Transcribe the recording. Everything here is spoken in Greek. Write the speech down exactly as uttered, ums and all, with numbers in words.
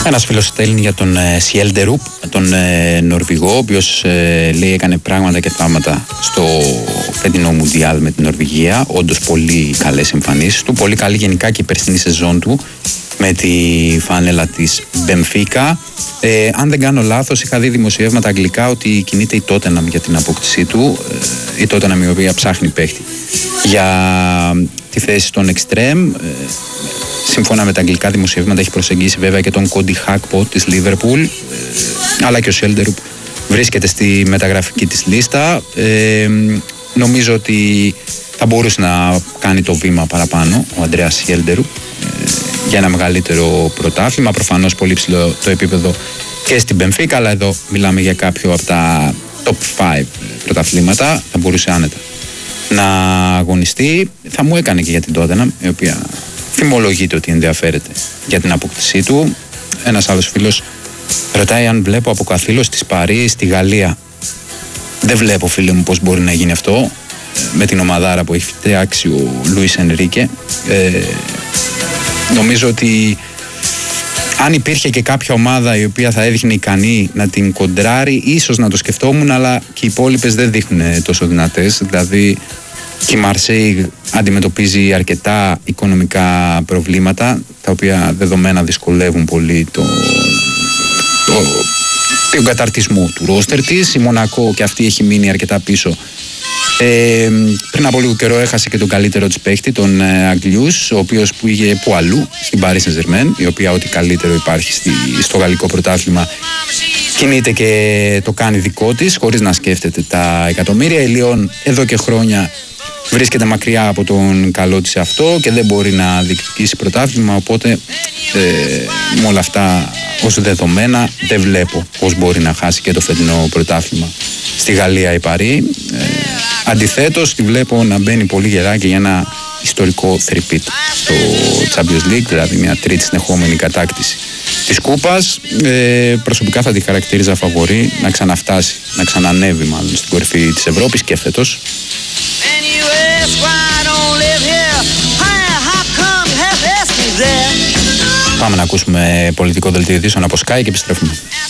Ένας φίλος στέλνει για τον Σιέλντερουπ, τον ε, Νορβηγό, ο οποίος ε, λέει έκανε πράγματα και θαύματα στο φετινό Μουντιάλ με την Νορβηγία. Όντως πολύ καλές εμφανίσεις του, πολύ καλή γενικά και η περσινή σεζόν του με τη φανέλα της Μπενφίκα. Ε, αν δεν κάνω λάθος, είχα δει δημοσιεύματα αγγλικά ότι κινείται η Τότεναμ για την απόκτησή του. Ε, η Τότεναμ η οποία ψάχνει παίχτη για τη θέση των εξτρέμ. Ε, σύμφωνα με τα αγγλικά δημοσιεύματα έχει προσεγγίσει βέβαια και τον Κόντι Χάκπο της Λίβερπουλ, ε, αλλά και ο Σιέλντερουπ βρίσκεται στη μεταγραφική της λίστα. Ε, νομίζω ότι θα μπορούσε να κάνει το βήμα παραπάνω ο Αντρέας Σιέλντερουπ ε, για ένα μεγαλύτερο πρωτάθλημα. Προφανώς πολύ ψηλό το επίπεδο και στην Μπενφίκα, αλλά εδώ μιλάμε για κάποιο από τα top πέντε πρωταθλήματα. Θα μπορούσε άνετα να αγωνιστεί. Θα μου έκανε και για την Τότεναμ, η οποία θυμολογείται ότι ενδιαφέρεται για την απόκτησή του. Ένας άλλος φίλος ρωτάει αν βλέπω από καθήλωση της Παρί στη Γαλλία. Δεν βλέπω, φίλε μου, πώς μπορεί να γίνει αυτό με την ομαδάρα που έχει φτιάξει ο Λουίς Ενρίκε. Ε, νομίζω ότι αν υπήρχε και κάποια ομάδα η οποία θα έδειχνε ικανή να την κοντράρει, ίσως να το σκεφτόμουν, αλλά και οι υπόλοιπες δεν δείχνουν τόσο δυνατές. Δηλαδή και η Μαρσέη αντιμετωπίζει αρκετά οικονομικά προβλήματα, τα οποία δεδομένα δυσκολεύουν πολύ το, το, τον καταρτισμό του ρόστερ της. Η Μονακό και αυτή έχει μείνει αρκετά πίσω. Ε, πριν από λίγο καιρό έχασε και τον καλύτερο της παίχτη, τον ε, Αγγλιούς, ο οποίος που είχε που αλλού στην Paris Saint-Germain, η οποία ό,τι καλύτερο υπάρχει στη, στο γαλλικό πρωτάθλημα κινείται και το κάνει δικό της, χωρίς να σκέφτεται τα εκατομμύρια. Η Λιόν εδώ και χρόνια βρίσκεται μακριά από τον καλό της αυτό και δεν μπορεί να διεκδικήσει πρωτάθλημα, οπότε ε, με όλα αυτά ως δεδομένα δεν βλέπω πώς μπορεί να χάσει και το φετινό πρωτάθλημα στη Γαλλία η Παρί. Ε, αντιθέτως τη βλέπω να μπαίνει πολύ γερά και για ένα ιστορικό θρυπίτ στο Champions League, δηλαδή μια τρίτη συνεχόμενη κατάκτηση της Κούπας. Ε, προσωπικά θα τη χαρακτήριζα φαβορί να ξαναφτάσει, να ξανανεύει μάλλον στην κορυφή της Ευρώπης και φέτος. Πάμε να ακούσουμε πολιτικό δελτίο ειδήσεων από Sky και επιστρέφουμε.